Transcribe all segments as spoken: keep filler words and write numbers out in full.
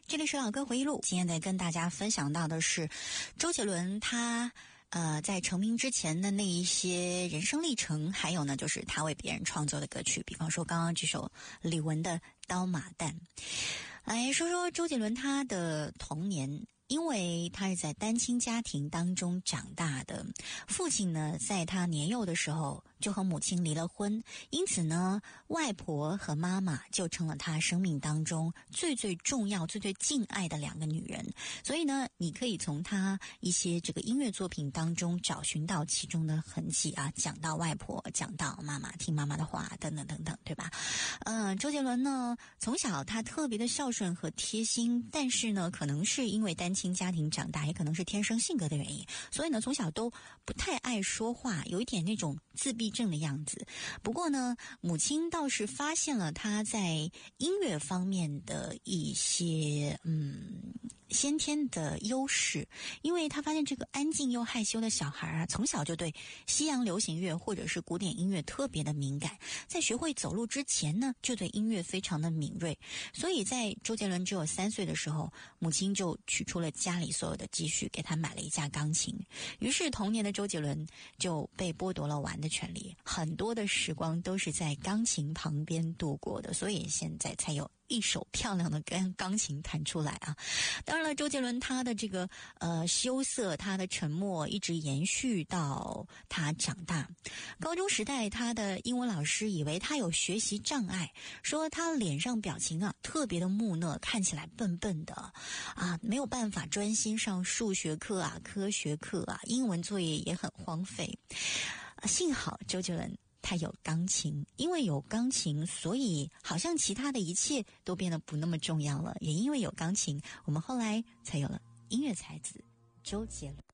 这里是老歌回忆录，今天在跟大家分享到的是周杰伦他呃在成名之前的那一些人生历程，还有呢就是他为别人创作的歌曲，比方说刚刚这首李玟的《刀马旦》。来说说周杰伦他的童年。因为他是在单亲家庭当中长大的，父亲呢在他年幼的时候就和母亲离了婚，因此呢外婆和妈妈就成了他生命当中最最重要最最敬爱的两个女人。所以呢你可以从他一些这个音乐作品当中找寻到其中的痕迹啊，讲到外婆，讲到妈妈，听妈妈的话等等等等，对吧？呃周杰伦呢从小他特别的孝顺和贴心，但是呢可能是因为单亲家庭长大，也可能是天生性格的原因，所以呢从小都不太爱说话，有一点那种自闭症的样子。不过呢母亲倒是发现了他在音乐方面的一些嗯先天的优势，因为他发现这个安静又害羞的小孩啊，从小就对西洋流行乐或者是古典音乐特别的敏感，在学会走路之前呢就对音乐非常的敏锐，所以在周杰伦只有三岁的时候，母亲就取出了家里所有的积蓄给他买了一架钢琴，于是童年的周杰伦就被剥夺了玩的权利，很多的时光都是在钢琴旁边度过的，所以现在才有一手漂亮的钢钢琴弹出来啊！当然了，周杰伦他的这个呃羞涩，他的沉默一直延续到他长大。高中时代，他的英文老师以为他有学习障碍，说他脸上表情啊特别的木讷，看起来笨笨的啊，没有办法专心上数学课啊、科学课啊，英文作业也很荒废。幸好周杰伦他有钢琴，因为有钢琴，所以好像其他的一切都变得不那么重要了。也因为有钢琴，我们后来才有了音乐才子周杰伦。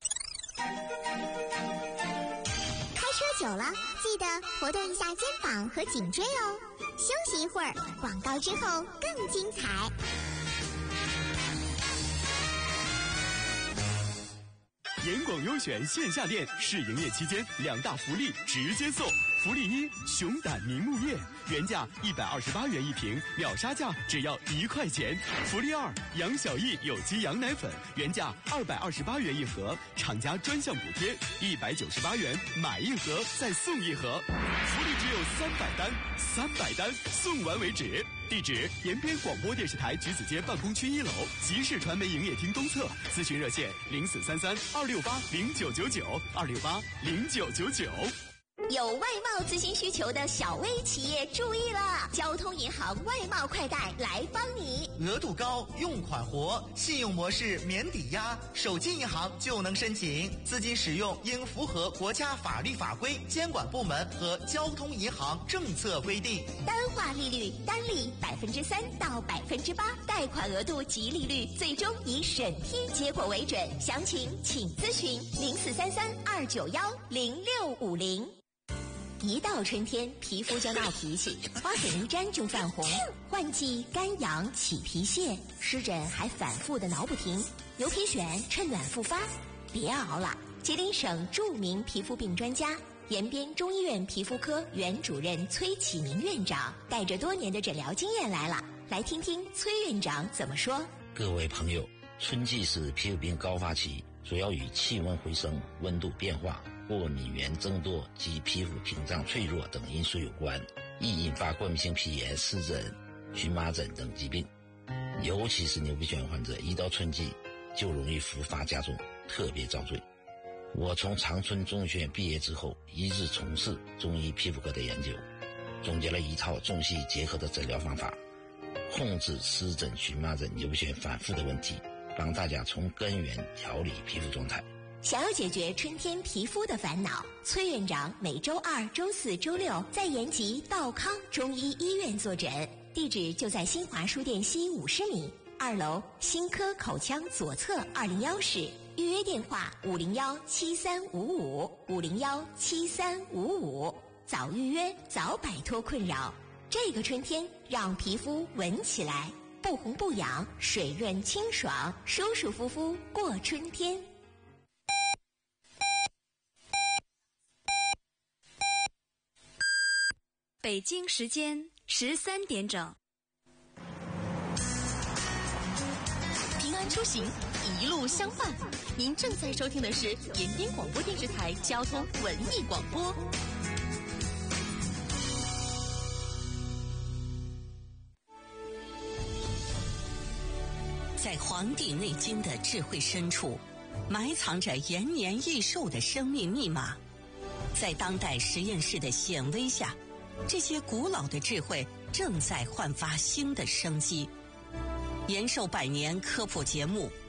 开车久了，记得活动一下肩膀和颈椎哦。休息一会儿，广告之后更精彩。 严广优选线下店试营业期间，两大福利直接送。福利一：熊胆凝目液，原价一百二十八元一瓶，秒杀价只要一块钱。福利二：杨小艺有机羊奶粉，原价二百二十八元一盒，厂家专项补贴一百九十八元，买一盒再送一盒。福利只有三百单，三百单送完为止。地址：延边广播电视台橘子街办公区一楼，集市传媒营业厅东侧。咨询热线：零四三三二六八零九九九二六八零九九九。 有外贸咨询需求的小微企业注意了，交通银行外贸快贷来帮你。 额度高，用款活，信用模式免抵押，手机银行就能申请。资金使用应符合国家法律法规、监管部门和交通银行政策规定。 单化利率单利百分之三到百分之八，贷款额度及利率最终以审批结果为准。详情请咨询零四三三二九幺零六五零。一到春天，皮肤就闹脾气，花粉一沾就泛红，换季干痒起皮屑，湿疹还反复的挠不停。牛皮癣趁暖复发，别熬了！吉林省著名皮肤病专家、延边中医院皮肤科原主任崔启明院长带着多年的诊疗经验来了，来听听崔院长怎么说。 各位朋友，春季是皮肤病高发期，主要与气温回升、温度变化、过敏原增多及皮肤屏障脆弱等因素有关，易引发过敏性皮炎、湿疹、荨麻疹等疾病。尤其是牛皮癣患者，一到春季就容易复发加重，特别遭罪。我从长春中医学院毕业之后，一直从事中医皮肤科的研究，总结了一套中西医结合的诊疗方法，控制湿疹、荨麻疹、牛皮癣反复的问题，帮大家从根源调理皮肤状态。 想要解决春天皮肤的烦恼，崔院长每周二、周四、周六在延吉道康中医医院坐诊，地址就在新华书店西五十米二楼新科口腔左侧二零幺室，预约电话五零幺七三五五五零幺七三五五，早预约早摆脱困扰。这个春天让皮肤闻起来不红不痒，水润清爽，舒舒服服过春天。 北京时间十三点整。 安出行，一路相伴。您正在收听的是延边广播电视台交通文艺广播。 在《黄帝内经》的智慧深处，埋藏着延年益寿的生命密码。在当代实验室的显微下，这些古老的智慧正在焕发新的生机。延寿百年科普节目